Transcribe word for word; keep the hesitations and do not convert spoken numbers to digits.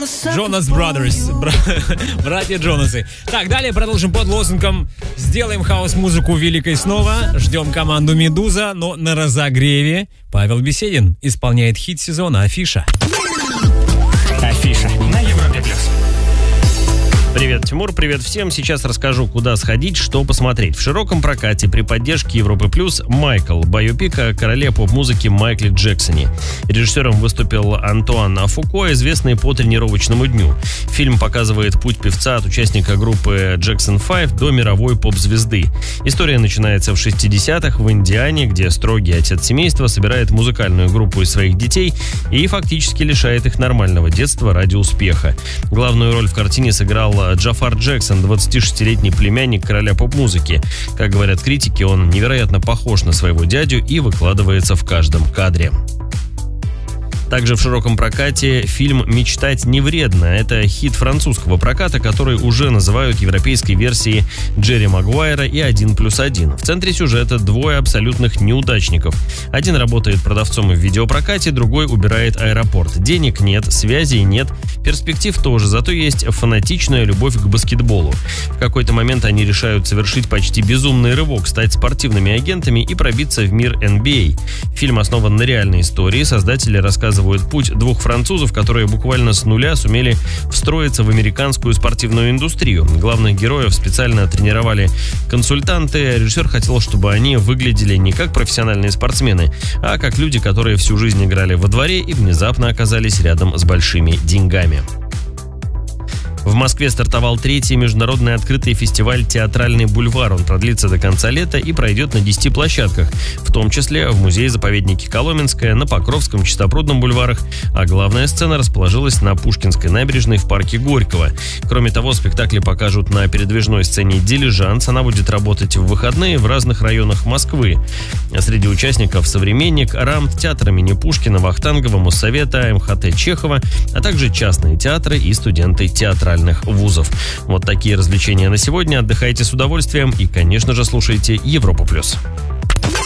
Джонас Brothers. Бра- Братья Джонасы. Так, далее продолжим под лозунгом «Сделаем хаос-музыку великой снова». Ждем команду «Медуза», но на разогреве Павел Беседин исполняет хит сезона «Афиша». Афиша на Европе плюс. Привет, Тимур, привет всем. Сейчас расскажу, куда сходить, что посмотреть. В широком прокате при поддержке Европы Плюс «Майкл», байопик о короле поп-музыки Майкле Джексоне. Режиссером выступил Антуан Фуко, известный по «Тренировочному дню». Фильм показывает путь певца от участника группы Jackson пять до мировой поп-звезды. История начинается в шестидесятых в Индиане, где строгий отец семейства собирает музыкальную группу из своих детей и фактически лишает их нормального детства ради успеха. Главную роль в картине сыграл Джафар Джексон, двадцатишестилетний племянник короля поп-музыки. Как говорят критики, он невероятно похож на своего дядю и выкладывается в каждом кадре. Также в широком прокате фильм «Мечтать не вредно». Это хит французского проката, который уже называют европейской версией Джерри Магуайра и один плюс один. В центре сюжета двое абсолютных неудачников. Один работает продавцом в видеопрокате, другой убирает аэропорт. Денег нет, связей нет, перспектив тоже, зато есть фанатичная любовь к баскетболу. В какой-то момент они решают совершить почти безумный рывок, стать спортивными агентами и пробиться в мир эн би эй. Фильм основан на реальной истории. Создатели рассказывают путь двух французов, которые буквально с нуля сумели встроиться в американскую спортивную индустрию. Главных героев специально тренировали консультанты. Режиссер хотел, чтобы они выглядели не как профессиональные спортсмены, а как люди, которые всю жизнь играли во дворе и внезапно оказались рядом с большими деньгами. В Москве стартовал третий международный открытый фестиваль «Театральный бульвар». Он продлится до конца лета и пройдет на десяти площадках, в том числе в музее-заповеднике Коломенское, на Покровском, Чистопрудном бульварах, а главная сцена расположилась на Пушкинской набережной в парке Горького. Кроме того, спектакли покажут на передвижной сцене «Дилижанс». Она будет работать в выходные в разных районах Москвы. Среди участников «Современник», РАМТ, театр имени Пушкина, Вахтангова, Моссовета, эм ха тэ Чехова, а также частные театры и студенты театральных вузов. Вот такие развлечения на сегодня. Отдыхайте с удовольствием и, конечно же, слушайте Европу плюс.